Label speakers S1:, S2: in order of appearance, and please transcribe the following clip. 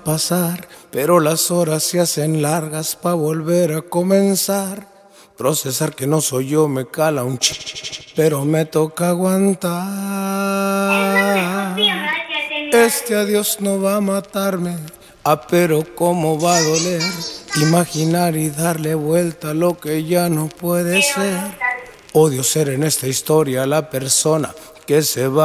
S1: pasar, pero las horas se hacen largas pa' volver a comenzar. Procesar que no soy yo me cala un pero me toca aguantar. Este adiós no va a matarme, pero cómo va a doler. Imaginar y darle vuelta a lo que ya no puede ser. Odio ser en esta historia la persona que se va.